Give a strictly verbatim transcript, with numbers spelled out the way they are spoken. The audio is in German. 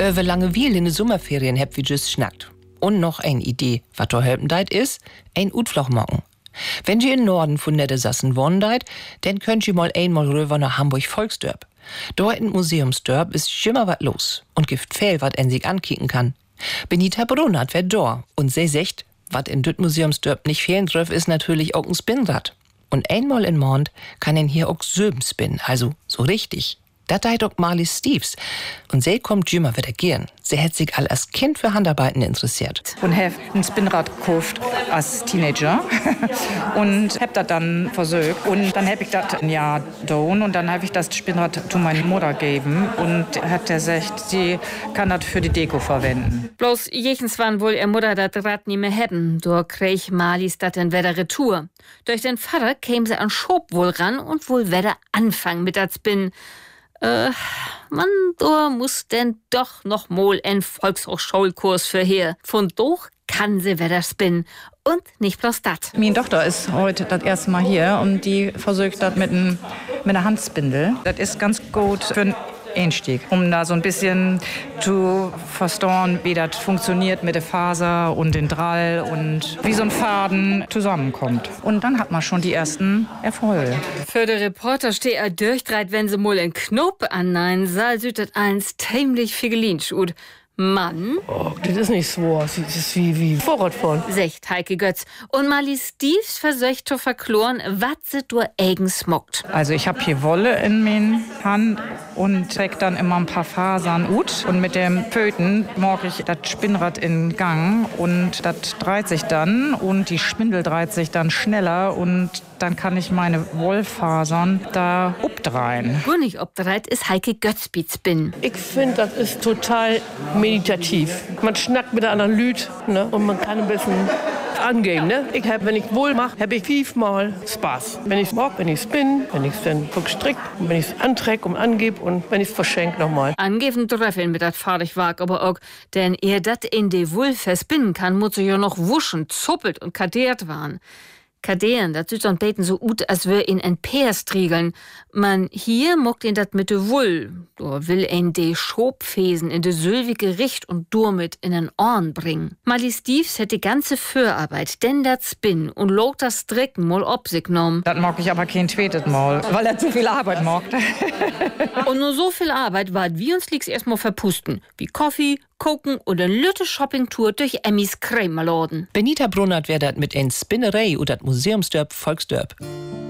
über Langeweile in den Sommerferien habt wie just schnackt. Und noch eine Idee, was da helfen deit ist, ein Utflug machen. Wenn ihr in Norden von Niedersachsen wohnen deit, dann könnt ihr mal einmal rüber nach Hamburg-Volksdörp. Dort in Museumsdörp ist immer was los und gibt viel, was en sich ankicken kann. Benita Brunert wär da und sie sagt, was in düt Museumsdörp nicht fehlen darf, ist natürlich auch ein Spinnrad. Und einmal in Mond kann en hier auch Söben spinnen, also so richtig. Dat deit auch Marley Steves. Und sie kommt jümmer wieder gern. Sie hat sich all als Kind für Handarbeiten interessiert. Und hab ein Spinnrad gekauft als Teenager und hab das dann versucht. Und dann hab ich das ein Jahr getan und dann hab ich das Spinnrad zu meiner Mutter gegeben und hat gesagt, sie kann das für die Deko verwenden. Bloß jechens waren wohl ihr Mutter das Rad nie mehr haben. Da krieg Marlies das dann wieder retour. Durch den Vater käm sie an Schob wohl ran und wohl wieder anfangen mit das Spinnen. Äh, man, da muss denn doch noch mal ein Volkshochschulkurs für hier. Von doch kann sie wieder spinnen. Und nicht bloß das. Meine Tochter ist heute das erste Mal hier und die versucht das mit, ein, mit einer Handspindel. Das ist ganz gut für einen Einstieg, um da so ein bisschen zu verstehen, wie das funktioniert mit der Faser und den Drall und wie so ein Faden zusammenkommt. Und dann hat man schon die ersten Erfolge. Für den Reporter steht er durchdreht, wenn sie mal einen Knopf annehmen, soll südet eins ziemlich figelinsch ut. Mann, Oh, das ist nicht so. Das ist wie, wie Vorratfahren. sagt Heike Götz. Und Marley Steves versucht zu verkloren, was sie durch eigen smockt. Also ich habe hier Wolle in meiner Hand und träg dann immer ein paar Fasern ut. Und mit dem Föten mag ich das Spinnrad in Gang und das dreht sich dann und die Spindel dreht sich dann schneller und dann kann ich meine Wollfasern da updrehen. Gar nicht obdreit ist Heike Götz bin. Ich finde, das ist total meditativ. Man schnackt mit anderen Lüd, ne? Und man kann ein bisschen angehen. Ne? Ich hab, wenn ich wohl mache, habe ich fünfmal Spaß. Wenn ich mag, wenn ich spinne, wenn ich es dann stricke, wenn ich es anträg und angebe und wenn ich es verschenke nochmal. Angeben treffeln mit dat Fahrigwag aber auch, denn er dat in de Woll verspinnen kann, muss er ja noch wuschen, zuppelt und kadert waren. Kaderen, das sieht so ein Beten so ut, als wär in ein Peers triegeln. Man hier mockt ihn dat mit de Woll. Da will ein de Schobfesen in de sülwige Richt und damit in den Ohren bringen. Marley Steves hätte die ganze Vorarbeit, denn dat Spin und log das Stricken mal ob sich genommen. Das mag ich aber kein tweetet Mal, weil er zu viel Arbeit mag. Und nur so viel Arbeit war, wir uns lieg's erstmal verpusten. Wie Kaffee, Koken und eine lütte Shoppingtour durch Emmys Krämerladen. Benita Brunert wär dat mit ein Spinnerei oder dat Museumsdörp Volksdörp.